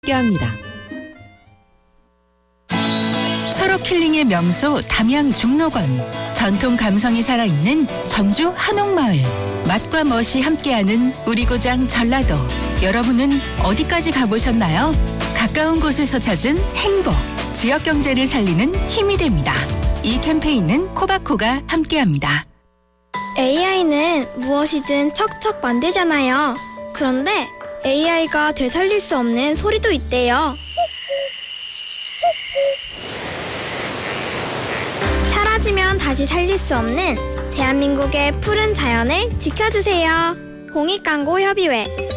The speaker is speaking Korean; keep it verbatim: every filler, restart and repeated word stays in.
함께합니다. 철옥 힐링의 명소 담양 중록원, 전통 감성이 살아있는 전주 한옥마을, 맛과 멋이 함께하는 우리 고장 전라도. 여러분은 어디까지 가보셨나요? 가까운 곳에서 찾은 행복, 지역 경제를 살리는 힘이 됩니다. 이 캠페인은 코바코가 함께합니다. 에이아이는 무엇이든 척척 만들잖아요. 그런데 에이아이가 되살릴 수 없는 소리도 있대요. 사라지면 다시 살릴 수 없는 대한민국의 푸른 자연을 지켜주세요. 공익광고협의회